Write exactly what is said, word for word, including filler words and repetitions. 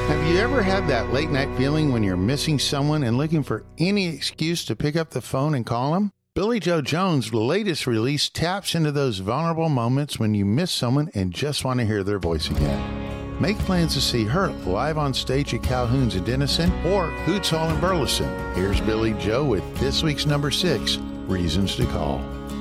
Have you ever had that late night feeling when you're missing someone and looking for any excuse to pick up the phone and call them? Billy Joe Jones' latest release taps into those vulnerable moments when you miss someone and just want to hear their voice again. Make plans to see her live on stage at Calhoun's in Denison or Hoots Hall in Burleson. Here's Billy Joe with this week's number six, Reasons to Call.